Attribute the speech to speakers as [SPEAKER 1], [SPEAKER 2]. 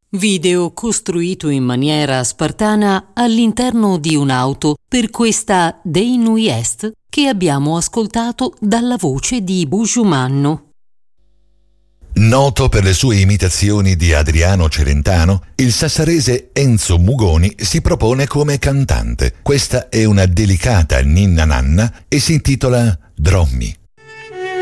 [SPEAKER 1] Video costruito in maniera spartana all'interno di un'auto per questa Dei Nui Est che abbiamo ascoltato dalla voce di Bugiumanno.
[SPEAKER 2] Noto per le sue imitazioni di Adriano Celentano, il sassarese Enzo Mugoni si propone come cantante. Questa è una delicata ninna nanna e si intitola Drommi.